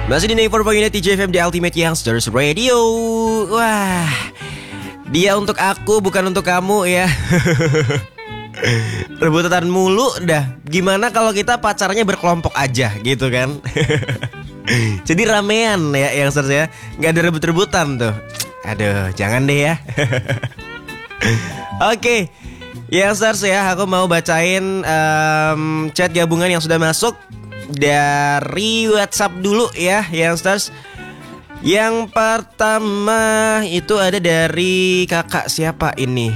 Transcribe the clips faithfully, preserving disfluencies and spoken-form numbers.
Masih di Never Point T J F M The Ultimate Youngsters Radio. Wah, dia untuk aku bukan untuk kamu ya. Rebutan mulu dah. Gimana kalau kita pacarnya berkelompok aja gitu kan. Jadi ramean ya youngsters ya. Gak ada rebut-rebutan tuh. Aduh, jangan deh ya. Oke, youngsters ya, aku mau bacain um, chat gabungan yang sudah masuk dari WhatsApp dulu ya youngsters. Yang pertama itu ada dari kakak siapa ini?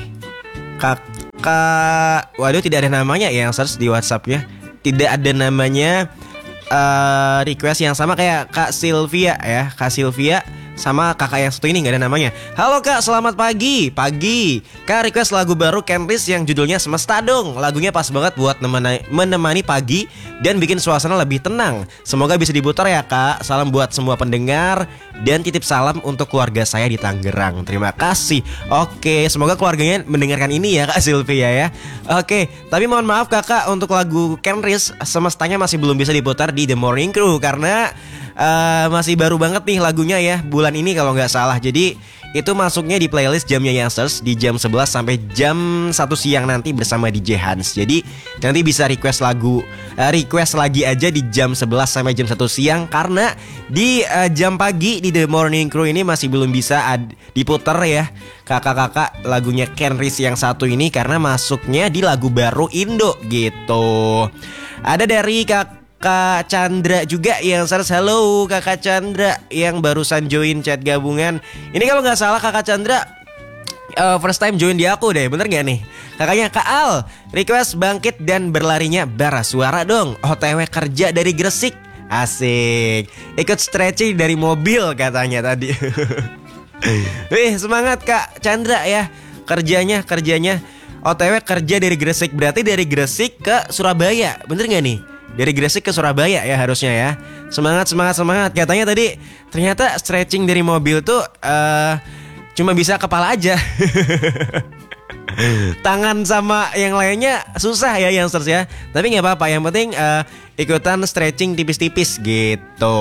Kakak, waduh tidak ada namanya ya youngsters di WhatsAppnya. Tidak ada namanya. uh, Request yang sama kayak Kak Sylvia ya. Kak Sylvia sama kakak yang satu ini gak ada namanya. Halo kak, selamat pagi. Pagi kak, request lagu baru Kenris yang judulnya Semesta dong. Lagunya pas banget buat menemani, menemani pagi dan bikin suasana lebih tenang. Semoga bisa diputar ya kak. Salam buat semua pendengar. Dan titip salam untuk keluarga saya di Tangerang. Terima kasih. Oke, semoga keluarganya mendengarkan ini ya kak Sylvia ya. Oke, tapi mohon maaf kakak, untuk lagu Kenris Semestanya masih belum bisa diputar di The Morning Crew karena Uh, masih baru banget nih lagunya ya, bulan ini kalau nggak salah. Jadi itu masuknya di playlist jamnya Youngsters di jam sebelas sampai jam satu siang nanti bersama D J Hans. Jadi nanti bisa request lagu uh, Request lagi aja di jam sebelas sampai jam satu siang. Karena di uh, jam pagi di The Morning Crew ini masih belum bisa ad- diputer ya kakak-kakak lagunya Kenris yang satu ini, karena masuknya di lagu baru Indo gitu. Ada dari kak Kak Chandra juga yang seres. Halo Kakak Chandra yang barusan join chat gabungan. Ini kalau gak salah Kakak Chandra uh, first time join di aku deh, bener gak nih? Kakaknya Kak Al, request Bangkit dan Berlarinya Bara Suara dong. O T W kerja dari Gresik. Asik. Ikut stretching dari mobil katanya tadi. Wih, semangat Kak Chandra ya. Kerjanya, kerjanya O T W kerja dari Gresik. Berarti dari Gresik ke Surabaya, bener gak nih? Dari Gresik ke Surabaya ya harusnya ya. Semangat, semangat, semangat. Katanya tadi ternyata stretching dari mobil tuh uh, cuma bisa kepala aja. Tangan sama yang lainnya susah ya youngsters ya. Tapi gak apa-apa, yang penting uh, ikutan stretching tipis-tipis gitu.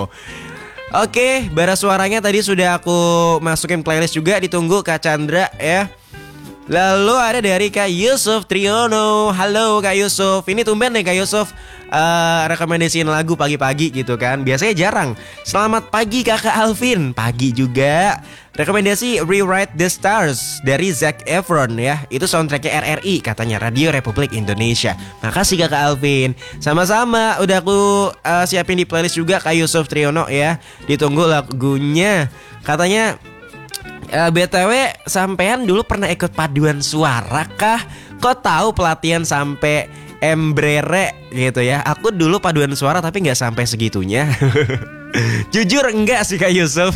Oke, bara suaranya tadi sudah aku masukin playlist juga. Ditunggu Kak Chandra ya. Lalu ada dari Kak Yusuf Triono. Halo Kak Yusuf. Ini tumben nih Kak Yusuf uh, rekomendasiin lagu pagi-pagi gitu kan. Biasanya jarang. Selamat pagi Kakak Alvin. Pagi juga. Rekomendasi Rewrite the Stars dari Zac Efron ya. Itu soundtracknya R R I katanya, Radio Republik Indonesia. Makasih Kakak Alvin. Sama-sama. Udah aku uh, siapin di playlist juga Kak Yusuf Triono ya. Ditunggu lagunya. Katanya Uh, B T W sampean dulu pernah ikut paduan suara kah? Kok tahu pelatihan sampai embrere gitu ya? Aku dulu paduan suara tapi nggak sampai segitunya. Jujur enggak sih Kak Yusuf.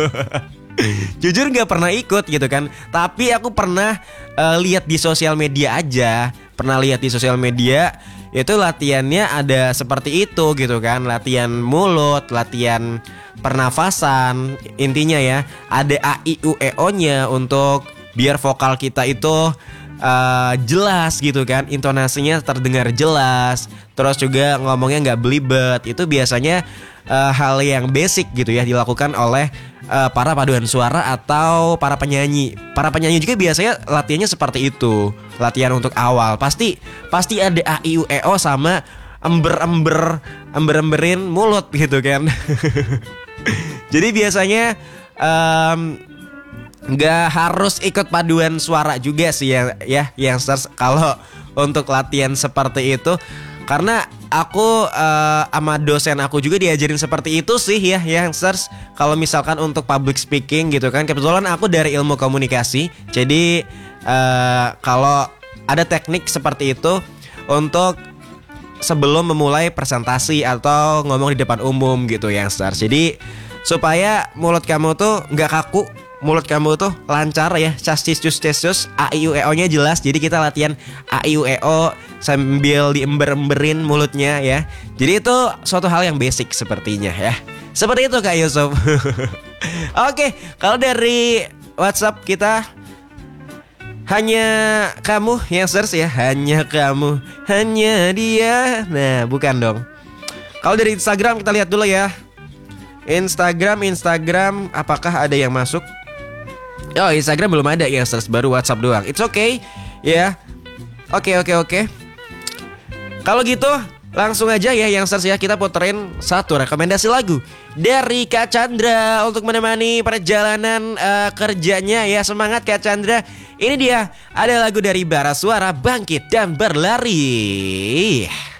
Jujur nggak pernah ikut gitu kan. Tapi aku pernah uh, lihat di sosial media aja. Pernah lihat di sosial media itu latihannya ada seperti itu gitu kan. Latihan mulut, latihan pernafasan. Intinya ya ada A I U E O nya untuk biar vokal kita itu uh, jelas gitu kan. Intonasinya terdengar jelas. Terus juga ngomongnya gak belibet. Itu biasanya uh, hal yang basic gitu ya, dilakukan oleh uh, para paduan suara atau para penyanyi. Para penyanyi juga biasanya latihannya seperti itu. Latihan untuk awal Pasti pasti ada A I U E O sama ember-ember ember-emberin mulut gitu kan. Jadi biasanya um, gak harus ikut paduan suara juga sih ya, ya youngsters kalau untuk latihan seperti itu. Karena aku uh, sama dosen aku juga diajarin seperti itu sih ya youngsters. Kalau misalkan untuk public speaking gitu kan. Kebetulan aku dari ilmu komunikasi. Jadi uh, kalau ada teknik seperti itu untuk sebelum memulai presentasi atau ngomong di depan umum gitu youngsters. Jadi supaya mulut kamu tuh gak kaku, mulut kamu tuh lancar ya, castis cus cus, A I U E O nya jelas. Jadi kita latihan A I U E O sambil diember-emberin mulutnya ya. Jadi itu suatu hal yang basic sepertinya ya. Seperti itu Kak Yusuf. Oke, kalau dari WhatsApp kita hanya kamu yang search ya, hanya kamu, hanya dia. Nah, bukan dong. Kalau dari Instagram kita lihat dulu ya. Instagram, Instagram, apakah ada yang masuk? Oh, Instagram belum ada yang search, baru WhatsApp doang. It's okay, ya. Yeah. Oke, okay, oke, okay, oke. Okay. Kalau gitu, langsung aja ya yang search ya, kita puterin satu rekomendasi lagu dari Kak Chandra untuk menemani perjalanan uh, kerjanya ya. Semangat Kak Chandra. Ini dia, ada lagu dari Bara Suara, Bangkit dan Berlari.